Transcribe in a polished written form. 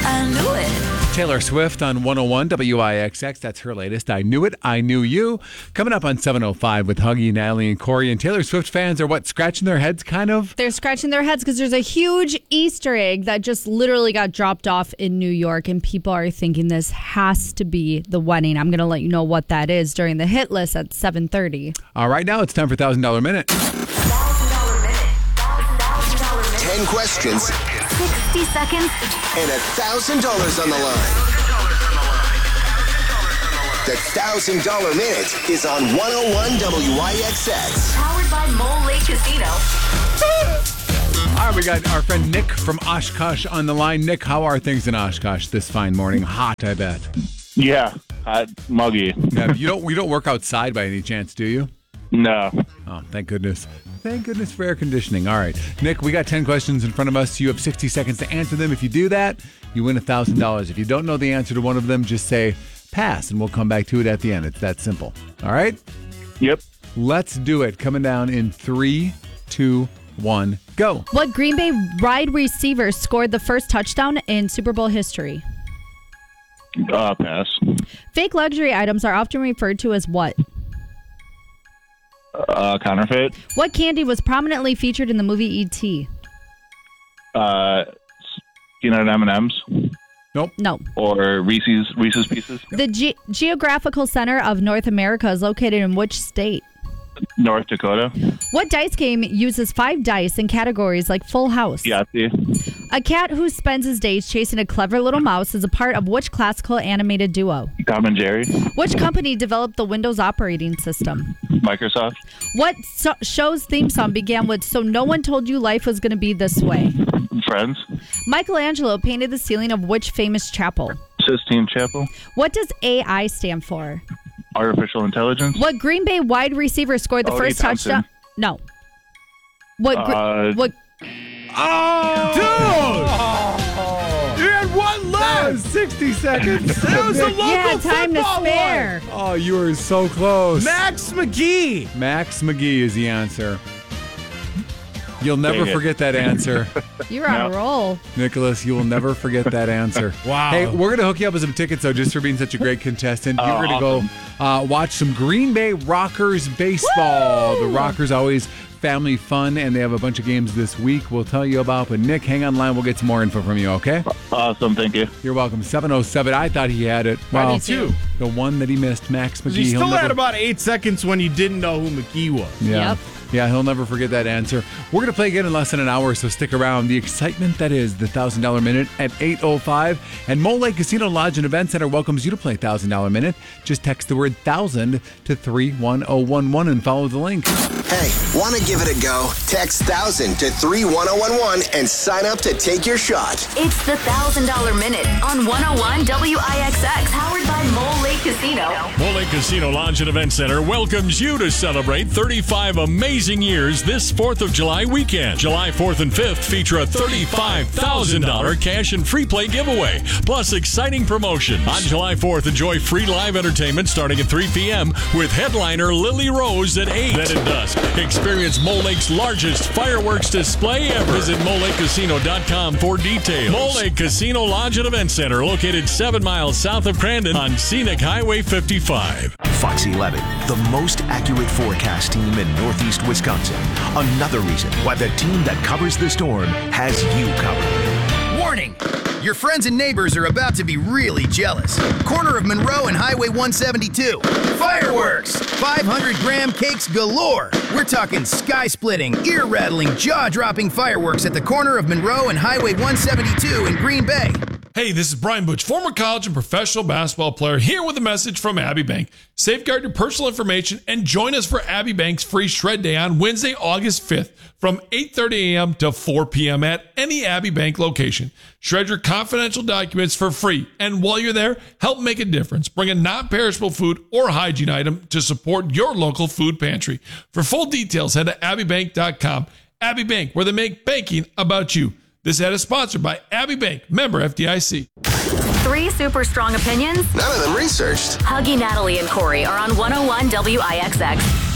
I knew it. Taylor Swift on 101 WIXX. That's her latest. I Knew It, I Knew You. Coming up on 7:05 with Huggy, Natalie, and Corey. And Taylor Swift fans are what, scratching their heads kind of? They're scratching their heads because there's a huge Easter egg that just literally got dropped off in New York. And people are thinking this has to be the wedding. I'm going to let you know what that is during the hit list at 7:30. All right, now it's time for $1,000 Minute. $1,000 minute. $1,000 minute. 10 questions 60 seconds. and $1,000 on the line. The $1,000 Minute is on 101 WIXX. Powered by Mole Lake Casino. All right, we got our friend Nick from Oshkosh on the line. Nick, how are things in Oshkosh this fine morning? Hot, I bet. Yeah, muggy. Yeah, you don't work outside by any chance, do you? No. Oh, thank goodness. Thank goodness for air conditioning. All right. Nick, we got 10 questions in front of us. You have 60 seconds to answer them. If you do that, you win $1,000. If you don't know the answer to one of them, just say pass, and we'll come back to it at the end. It's that simple. All right? Yep. Let's do it. Coming down in 3, 2, 1, go. What Green Bay wide receiver scored the first touchdown in Super Bowl history? Pass. Fake luxury items are often referred to as what? Counterfeit. What candy was prominently featured in the movie E.T.? Peanut M&Ms. Nope. No. Or Reese's Pieces. The geographical center of North America is located in which state? North Dakota. What dice game uses 5 dice in categories like Full House? Yahtzee. A cat who spends his days chasing a clever little mouse is a part of which classical animated duo? Tom and Jerry. Which company developed the Windows operating system? Microsoft. What show's theme song began with "So no one told you life was going to be this way"? Friends. Michelangelo painted the ceiling of which famous chapel? Sistine Chapel. What does AI stand for? Artificial intelligence. What Green Bay wide receiver scored the first touchdown? No. What? Oh! Dude! You had one left! 60 seconds. That was a local time to football spare. one. Oh, you were so close. Max McGee. Max McGee is the answer. You'll never Dang it. forget that answer. You're on a roll. Nicholas, you will never forget that answer. Wow. Hey, we're going to hook you up with some tickets, though, just for being such a great contestant. You're going to go watch some Green Bay Rockers baseball. Woo! The Rockers always family fun, and they have a bunch of games this week we'll tell you about. But, Nick, hang on line. We'll get some more info from you, okay? Awesome. Thank you. You're welcome. 7:07. I thought he had it. Well, Me too. the one that he missed, Max McGee. You still he'll had never- about 8 seconds when you didn't know who McGee was. Yeah. Yep. Yeah, he'll never forget that answer. We're going to play again in less than an hour, so stick around. The excitement that is the $1,000 Minute at 8:05. And Mole Lake Casino Lodge and Event Center welcomes you to play $1,000 Minute. Just text the word 1,000 to 31011 and follow the link. Hey, want to give it a go? Text 1,000 to 31011 and sign up to take your shot. It's the $1,000 minute on 101 WIXX. Powered by Mole Lake Casino. Mole Lake Casino Lodge and Event Center welcomes you to celebrate 35 amazing years this 4th of July weekend. July 4th and 5th feature a $35,000 cash and free play giveaway, plus exciting promotions. On July 4th, enjoy free live entertainment starting at 3 p.m. with headliner Lily Rose at 8. Then at dusk, experience Mole Lake's largest fireworks display ever. Visit MoleLakeCasino.com for details. Mole Lake Casino Lodge and Event Center, located 7 miles south of Crandon on Scenic Highway 55. Fox 11, the most accurate forecast team in Northeast Wisconsin. Another reason why the team that covers the storm has you covered. Warning! Your friends and neighbors are about to be really jealous. Corner of Monroe and Highway 172. Fireworks! 500-gram cakes galore. We're talking sky-splitting, ear-rattling, jaw-dropping fireworks at the corner of Monroe and Highway 172 in Green Bay. Hey, this is Brian Butch, former college and professional basketball player, here with a message from Abbey Bank. Safeguard your personal information and join us for Abbey Bank's free shred day on Wednesday, August 5th from 8:30 a.m. to 4 p.m. at any Abbey Bank location. Shred your confidential documents for free, and while you're there, help make a difference. Bring a non-perishable food or hygiene item to support your local food pantry. For full details, head to abbeybank.com. Abbey Bank, where they make banking about you. This ad is sponsored by Abbey Bank, member FDIC. 3 super strong opinions. None of them researched. Huggy, Natalie, and Corey are on 101 WIXX.